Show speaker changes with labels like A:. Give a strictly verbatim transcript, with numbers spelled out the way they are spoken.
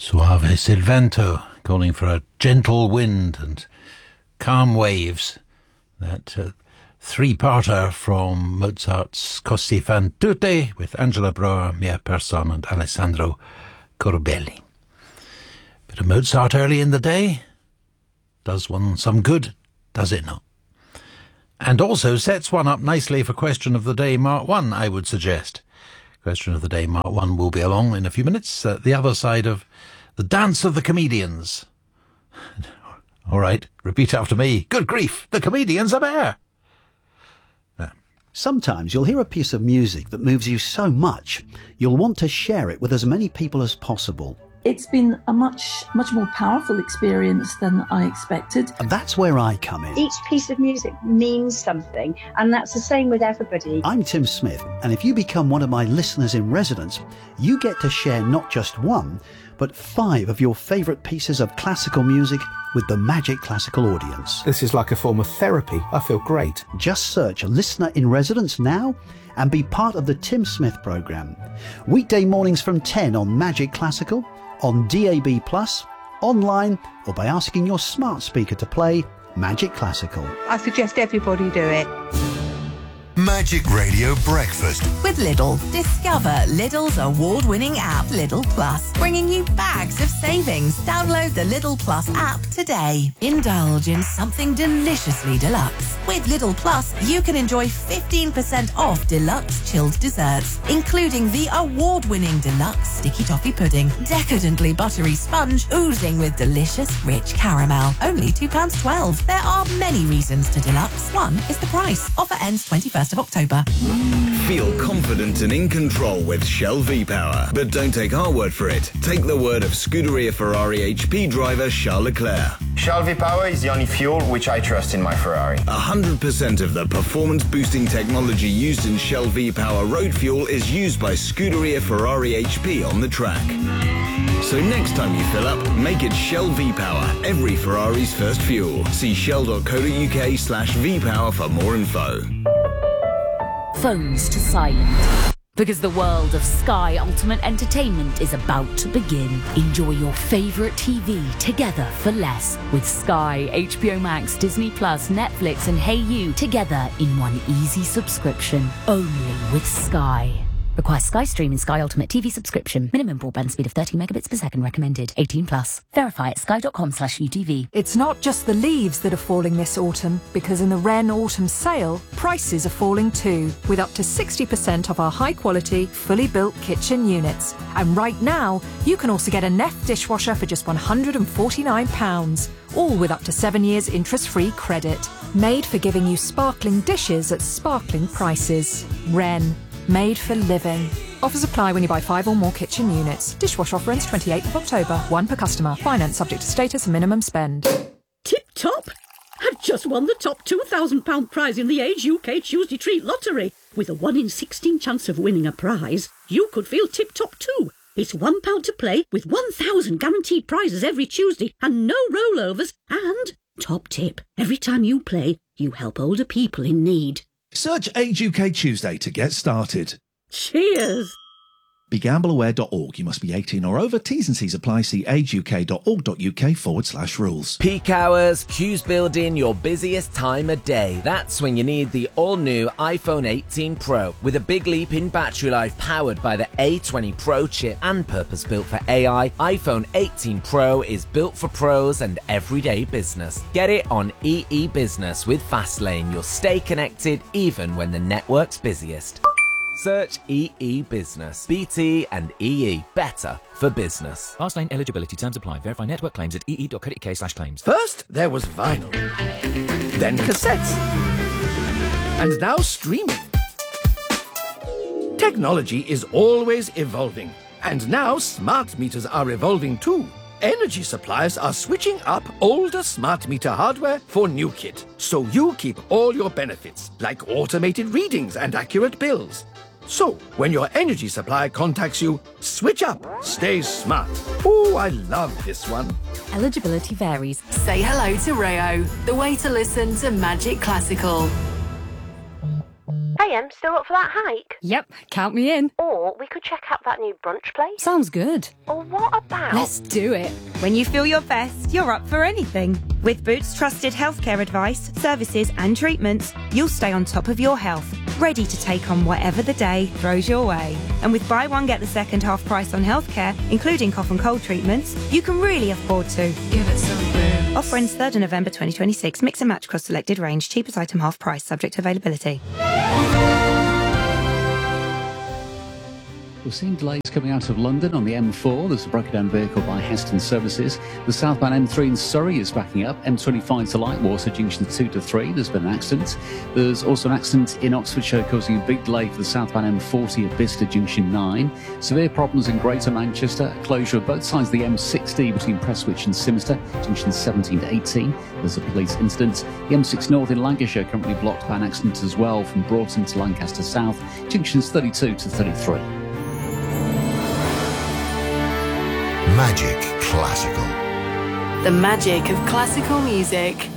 A: Suave Silvento, calling for a gentle wind and calm waves. That uh, three-parter from Mozart's Così fan tutte with Angela Brauer, Mia Persson and Alessandro Corbelli. Bit of Mozart early in the day. Does one some good, does it not? And also sets one up nicely for Question of the Day Mark one, I would suggest. Question of the Day Mark one will be along in a few minutes. Uh, the other side of the Dance of the Comedians. All right, repeat after me. Good grief, the comedians are there. No.
B: Sometimes you'll hear a piece of music that moves you so much, you'll want to share it with as many people as possible.
C: It's been a much, much more powerful experience than I expected.
B: And that's where I come in.
D: Each piece of music means something, and that's the same with everybody.
B: I'm Tim Smith, and if you become one of my listeners in residence, you get to share not just one, but five of your favourite pieces of classical music with the Magic Classical audience.
E: This is like a form of therapy. I feel great.
B: Just search Listener in Residence now and be part of the Tim Smith programme. Weekday mornings from ten on Magic Classical, on D A B plus, online, or by asking your smart speaker to play Magic Classical.
F: I suggest everybody do it.
G: Magic Radio Breakfast
H: with Lidl. Discover Lidl's award-winning app, Lidl Plus, bringing you bags of savings. Download the Lidl Plus app today. Indulge in something deliciously deluxe. With Lidl Plus, you can enjoy fifteen percent off deluxe chilled desserts, including the award-winning deluxe sticky toffee pudding, decadently buttery sponge oozing with delicious rich caramel. Only two pounds twelve. There are many reasons to deluxe. One is the price. Offer ends twenty-first of October.
I: Feel confident and in control with Shell V-Power. But don't take our word for it. Take the word of Scuderia Ferrari H P driver Charles Leclerc.
J: Shell V-Power is the only fuel which I trust in my Ferrari.
I: one hundred percent of the performance-boosting technology used in Shell V-Power road fuel is used by Scuderia Ferrari H P on the track. So next time you fill up, make it Shell V-Power, every Ferrari's first fuel. See shell.co.uk slash V-Power for more info.
K: Phones to silent. Because the world of Sky Ultimate Entertainment is about to begin. Enjoy your favourite T V together for less. With Sky, H B O Max, Disney Plus, Netflix and Hey You together in one easy subscription. Only with Sky. Requires Sky Stream and Sky Ultimate T V subscription. Minimum broadband speed of thirty megabits per second recommended. eighteen plus. Verify at sky.com slash UTV.
L: It's not just the leaves that are falling this autumn, because in the Wren Autumn Sale, prices are falling too, with up to sixty percent off our high-quality, fully built kitchen units. And right now, you can also get a Neff dishwasher for just one hundred forty-nine pounds, all with up to seven years interest-free credit. Made for giving you sparkling dishes at sparkling prices. Wren. Made for living. Offers apply when you buy five or more kitchen units. Dishwasher offer ends twenty-eighth of October. One per customer. Finance subject to status and minimum spend.
M: Tip Top have just won the top two thousand pounds prize in the Age U K Tuesday Treat Lottery. With a one in sixteen chance of winning a prize, you could feel tip top too. It's one pound to play with one thousand guaranteed prizes every Tuesday and no rollovers. And, top tip, every time you play, you help older people in need.
N: Search Age U K Tuesday to get started.
M: Cheers!
N: Be gamble aware dot org. You must be eighteen or over. T's and C's apply. See ageuk.org.uk forward slash rules.
O: Peak hours, queues build in your busiest time of day. That's when you need the all-new iPhone eighteen Pro. With a big leap in battery life powered by the A twenty Pro chip and purpose-built for A I, iPhone eighteen Pro is built for pros and everyday business. Get it on E E Business with Fastlane. You'll stay connected even when the network's busiest. Search E E Business. B T and E E. Better for business.
P: Fastlane eligibility terms apply. Verify network claims at ee.co.uk slash claims.
Q: First, there was vinyl. Then cassettes. And now streaming. Technology is always evolving. And now smart meters are evolving too. Energy suppliers are switching up older smart meter hardware for new kit. So you keep all your benefits, like automated readings and accurate bills. So, when your energy supplier contacts you, switch up, stay smart. Oh, I love this one.
R: Eligibility varies.
S: Say hello to Rayo, the way to listen to Magic Classical.
R: Hey, Em, still up for that hike?
S: Yep, count me in.
R: Or we could check out that new brunch place.
S: Sounds good.
R: Or what about...
S: Let's do it.
T: When you feel your best, you're up for anything. With Boots trusted healthcare advice, services and treatments, you'll stay on top of your health, ready to take on whatever the day throws your way. And with buy one get the second half price on healthcare, including cough and cold treatments, you can really afford to.
S: Give it some Boots.
T: Offer ends third of November twenty twenty-six. Mix and match across selected range. Cheapest item half price, subject to availability.
U: We're seeing delays coming out of London on the M four. There's a broken down vehicle by Heston Services. The southbound M three in Surrey is backing up. M twenty-five to Lightwater, junction two to three. There's been an accident. There's also an accident in Oxfordshire causing a big delay for the southbound M forty at Bicester, junction nine. Severe problems in Greater Manchester. Closure of both sides of the M sixty between Prestwich and Simister, junction seventeen to eighteen. There's a police incident. The M six North in Lancashire currently blocked by an accident as well from Broughton to Lancaster South, junctions thirty-two to thirty-three.
G: Magic Classical.
V: The magic of classical music.